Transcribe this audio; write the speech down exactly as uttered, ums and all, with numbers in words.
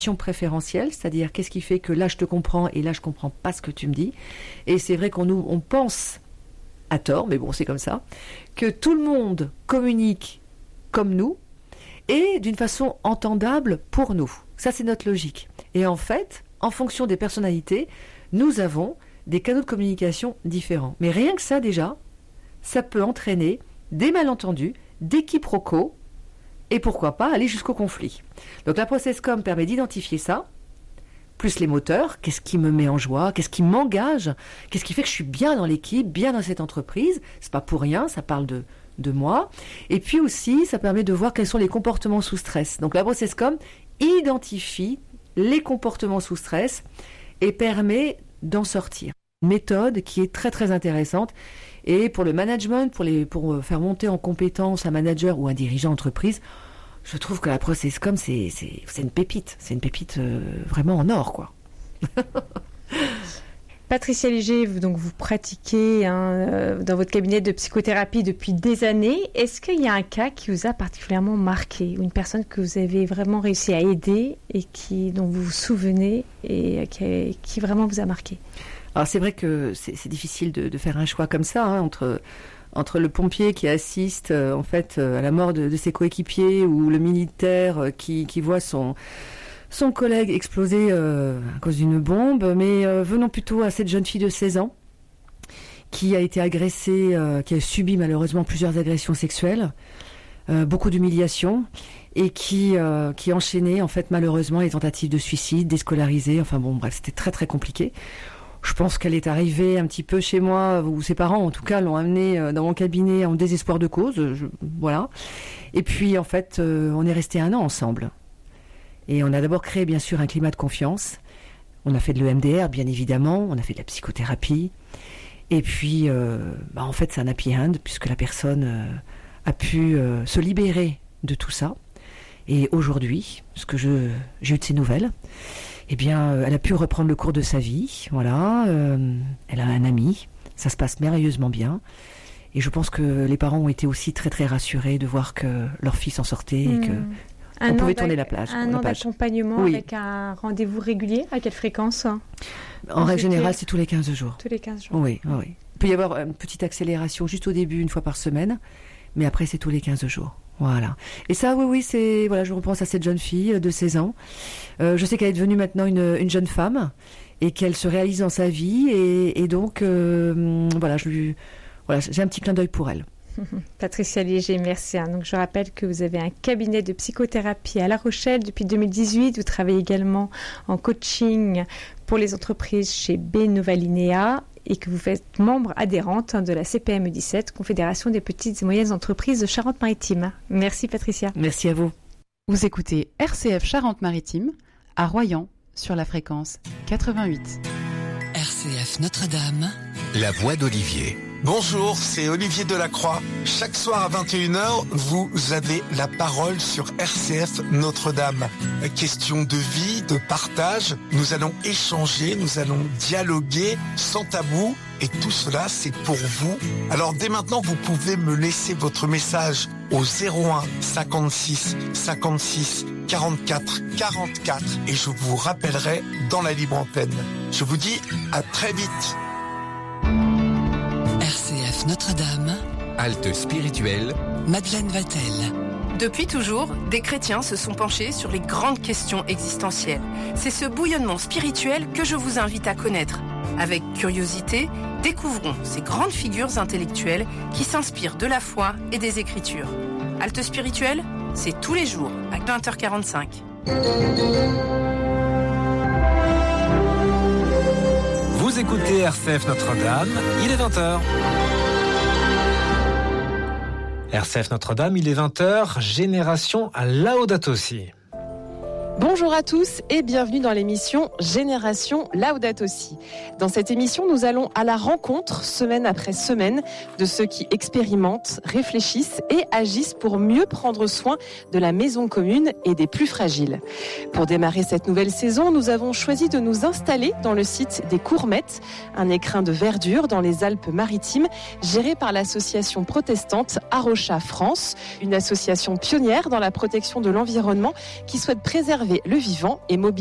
préférentielle, c'est-à-dire qu'est-ce qui fait que là je te comprends et là je comprends pas ce que tu me dis. Et c'est vrai qu'on nous, on pense à tort, mais bon c'est comme ça, que tout le monde communique comme nous et d'une façon entendable pour nous. Ça c'est notre logique. Et en fait, en fonction des personnalités, nous avons des canaux de communication différents. Mais rien que ça déjà, ça peut entraîner des malentendus, des quiproquos, et pourquoi pas aller jusqu'au conflit. Donc la ProcessCom permet d'identifier ça, plus les moteurs, qu'est-ce qui me met en joie, qu'est-ce qui m'engage, qu'est-ce qui fait que je suis bien dans l'équipe, bien dans cette entreprise, c'est pas pour rien, ça parle de, de moi. Et puis aussi, ça permet de voir quels sont les comportements sous stress. Donc la ProcessCom identifie les comportements sous stress et permet d'en sortir. Une méthode qui est très très intéressante. Et pour le management, pour, les, pour faire monter en compétence un manager ou un dirigeant d'entreprise, je trouve que la ProcessCom, c'est, c'est, c'est une pépite. C'est une pépite euh, vraiment en or, quoi. Patricia Léger, vous, donc, vous pratiquez hein, euh, dans votre cabinet de psychothérapie depuis des années. Est-ce qu'il y a un cas qui vous a particulièrement marqué, ou une personne que vous avez vraiment réussi à aider et qui, dont vous vous souvenez et qui, qui vraiment vous a marqué ? Alors c'est vrai que c'est, c'est difficile de, de faire un choix comme ça, hein, entre, entre le pompier qui assiste euh, en fait euh, à la mort de, de ses coéquipiers ou le militaire euh, qui, qui voit son, son collègue exploser euh, à cause d'une bombe. Mais euh, venons plutôt à cette jeune fille de seize ans qui a été agressée, euh, qui a subi malheureusement plusieurs agressions sexuelles, euh, beaucoup d'humiliations, et qui, euh, qui enchaînait en fait malheureusement les tentatives de suicide, déscolarisée. Enfin bon bref, c'était très très compliqué. Je pense qu'elle est arrivée un petit peu chez moi, ou ses parents en tout cas l'ont amenée dans mon cabinet en désespoir de cause, je, voilà. Et puis en fait, euh, on est resté un an ensemble. Et on a d'abord créé bien sûr un climat de confiance. On a fait de l'E M D R bien évidemment, on a fait de la psychothérapie. Et puis, euh, bah, en fait c'est un happy end puisque la personne euh, a pu euh, se libérer de tout ça. Et aujourd'hui, ce que je, j'ai eu de ses nouvelles, eh bien, elle a pu reprendre le cours de sa vie, voilà, euh, elle a un ami, ça se passe merveilleusement bien, et je pense que les parents ont été aussi très très rassurés de voir que leur fille s'en sortait et que mmh. on pouvait tourner la plage. Un an page. d'accompagnement oui. Avec un rendez-vous régulier, à quelle fréquence ? En règle générale, c'est tous les quinze jours. Tous les quinze jours. Oui, oui. Il peut y avoir une petite accélération juste au début, une fois par semaine, mais après c'est tous les quinze jours. Voilà. Et ça, oui, oui, c'est... Voilà, je repense à cette jeune fille de seize ans. Euh, je sais qu'elle est devenue maintenant une, une jeune femme et qu'elle se réalise dans sa vie. Et, et donc, euh, voilà, je lui, voilà, j'ai un petit clin d'œil pour elle. Patricia Léger, merci. Donc, je rappelle que vous avez un cabinet de psychothérapie à La Rochelle depuis deux mille dix-huit. Vous travaillez également en coaching pour les entreprises chez B-Novalinea et que vous êtes membre adhérente de la C P M E dix-sept, Confédération des petites et moyennes entreprises de Charente-Maritime. Merci Patricia. Merci à vous. Vous écoutez R C F Charente-Maritime à Royan sur la fréquence quatre-vingt-huit. R C F Notre-Dame. La voix d'Olivier. Bonjour, c'est Olivier Delacroix. Chaque soir à vingt et une heures, vous avez la parole sur R C F Notre-Dame. Question de vie, de partage, nous allons échanger, nous allons dialoguer sans tabou et tout cela c'est pour vous. Alors dès maintenant, vous pouvez me laisser votre message au zéro un cinquante-six cinquante-six quarante-quatre quarante-quatre et je vous rappellerai dans la libre antenne. Je vous dis à très vite. R C F Notre-Dame. Halte spirituelle. Madeleine Vatel. Depuis toujours, des chrétiens se sont penchés sur les grandes questions existentielles. C'est ce bouillonnement spirituel que je vous invite à connaître. Avec curiosité, découvrons ces grandes figures intellectuelles qui s'inspirent de la foi et des Écritures. Halte spirituelle, c'est tous les jours à vingt heures quarante-cinq. Vous écoutez R C F Notre-Dame, il est vingt heures. R C F Notre-Dame, il est vingt heures, Génération Laudato Si. Bonjour à tous et bienvenue dans l'émission Génération Laudato Si. Dans cette émission, nous allons à la rencontre, semaine après semaine, de ceux qui expérimentent, réfléchissent et agissent pour mieux prendre soin de la maison commune et des plus fragiles. Pour démarrer cette nouvelle saison, nous avons choisi de nous installer dans le site des Courmettes, un écrin de verdure dans les Alpes-Maritimes, géré par l'association protestante Arocha France, une association pionnière dans la protection de l'environnement qui souhaite préserver Préserver le vivant et mobiliser